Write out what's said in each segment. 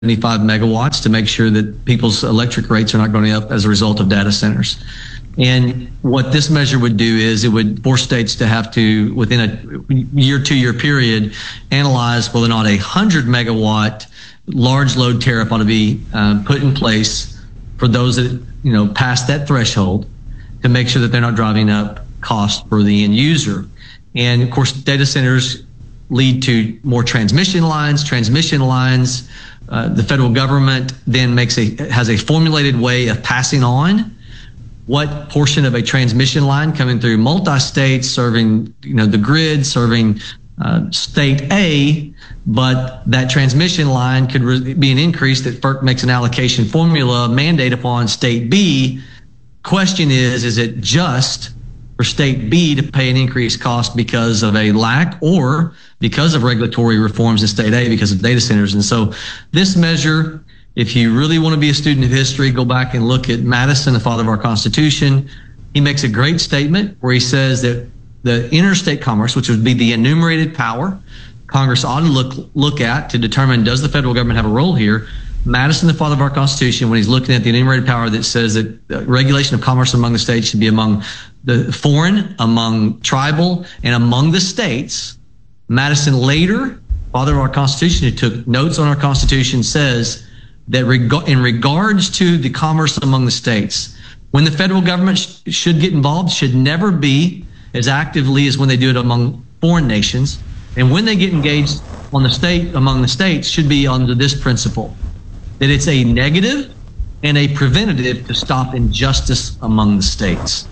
75 megawatts to make sure that people's electric rates are not going up as a result of data centers. And what this measure would do is it would force states to have to, within a year, 2-year period, analyze whether or not 100 megawatt large load tariff ought to be put in place for those that, pass that threshold to make sure that they're not driving up cost for the end user. And of course, data centers lead to more transmission lines. The federal government then has a formulated way of passing on what portion of a transmission line coming through multi-states, serving the grid, serving state A, but that transmission line could be an increase that FERC makes an allocation formula mandate upon state B. Question is it just for state B to pay an increased cost because of a lack or because of regulatory reforms in state A because of data centers? And so this measure, if you really want to be a student of history, go back and look at Madison, the father of our Constitution. He makes a great statement where he says that the interstate commerce, which would be the enumerated power, Congress ought to look at to determine, does the federal government have a role here? Madison, the father of our Constitution, when he's looking at the enumerated power that says that regulation of commerce among the states should be among the foreign, among tribal, and among the states, Madison later, father of our Constitution, who took notes on our Constitution, says that in regards to the commerce among the states, when the federal government should get involved, should never be as actively as when they do it among foreign nations. And when they get engaged among the states, should be under this principle, that it's a negative and a preventative to stop injustice among the states.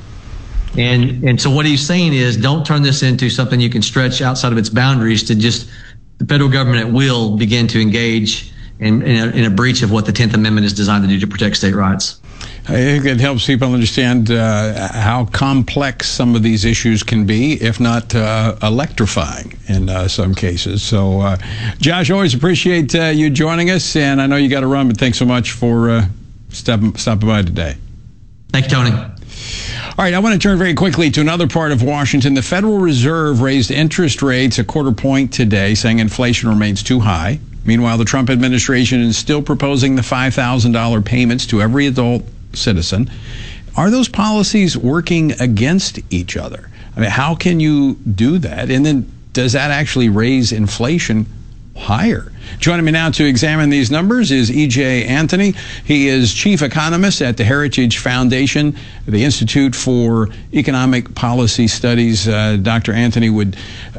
And so what he's saying is, don't turn this into something you can stretch outside of its boundaries to just the federal government at will begin to engage in a breach of what the 10th Amendment is designed to do to protect state rights. I think it helps people understand how complex some of these issues can be, if not electrifying in some cases. So, Josh, always appreciate you joining us, and I know you got to run, but thanks so much for stopping by today. Thank you, Tony. All right, I want to turn very quickly to another part of Washington. The Federal Reserve raised interest rates a quarter point today, saying inflation remains too high. Meanwhile, the Trump administration is still proposing the $5,000 payments to every adult citizen. Are those policies working against each other? I mean, how can you do that? And then does that actually raise inflation higher? Joining me now to examine these numbers is E.J. Anthony. He is chief economist at the Heritage Foundation, the Institute for Economic Policy Studies. Dr. Anthony would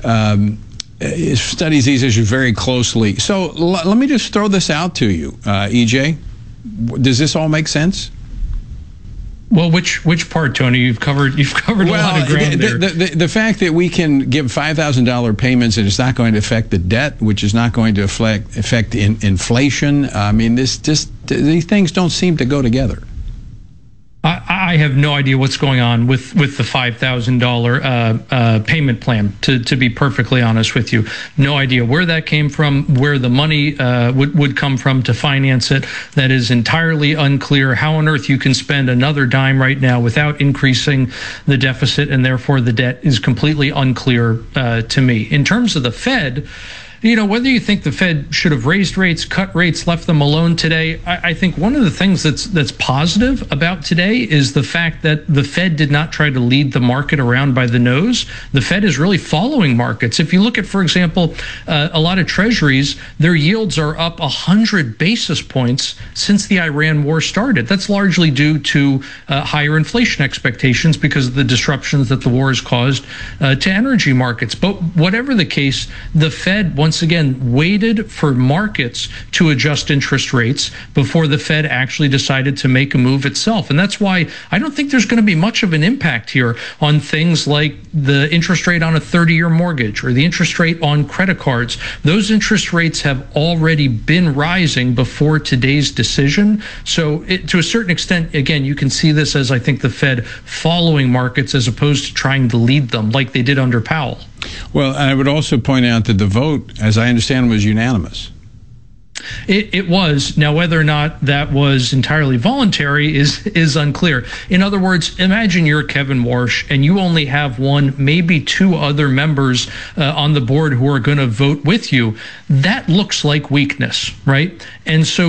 studies these issues very closely. So let me just throw this out to you, E.J. Does this all make sense? Well, which part, Tony? You've covered a lot of ground there. The fact that we can give $5,000 payments and it's not going to affect the debt, which is not going to affect inflation. I mean, these things don't seem to go together. I have no idea what's going on with the $5,000 payment plan, to be perfectly honest with you. No idea where that came from, where the money would come from to finance it. That is entirely unclear. How on earth you can spend another dime right now without increasing the deficit, and therefore the debt, is completely unclear to me. In terms of the Fed, whether you think the Fed should have raised rates, cut rates, left them alone today, I think one of the things that's positive about today is the fact that the Fed did not try to lead the market around by the nose. The Fed is really following markets. If you look at, for example, a lot of treasuries, their yields are up 100 basis points since the Iran war started. That's largely due to higher inflation expectations because of the disruptions that the war has caused to energy markets. But whatever the case, the Fed, once again, waited for markets to adjust interest rates before the Fed actually decided to make a move itself. And that's why I don't think there's going to be much of an impact here on things like the interest rate on a 30-year mortgage or the interest rate on credit cards. Those interest rates have already been rising before today's decision. So to a certain extent, again, you can see this as, I think, the Fed following markets as opposed to trying to lead them like they did under Powell. Well, I would also point out that the vote, as I understand, was unanimous. It was. Now, whether or not that was entirely voluntary is unclear. In other words, imagine you're Kevin Warsh and you only have one, maybe two other members on the board who are going to vote with you. That looks like weakness, right? And so